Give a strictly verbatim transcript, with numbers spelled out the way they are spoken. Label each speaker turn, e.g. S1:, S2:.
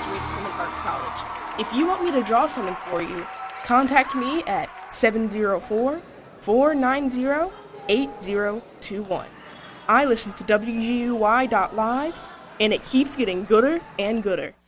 S1: graduated from an arts college. If you want me to draw something for you, contact me at seven zero four, four nine zero, eight zero two one. I listen to W G U Y dot live, and it keeps getting gooder and gooder.